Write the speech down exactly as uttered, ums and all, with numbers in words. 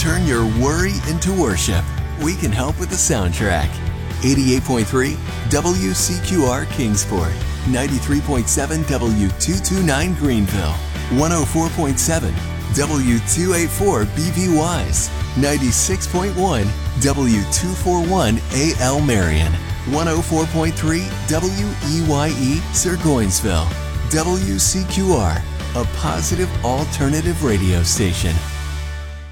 Turn your worry into worship. We can help with the soundtrack. eighty-eight point three W C Q R Kingsport, ninety-three point seven W two twenty-nine Greenville, one oh four point seven W two eighty-four B V Wise, ninety-six point one W two forty-one A L Marion, one oh four point three W E Y E Sirgoinsville. W C Q R, a positive alternative radio station.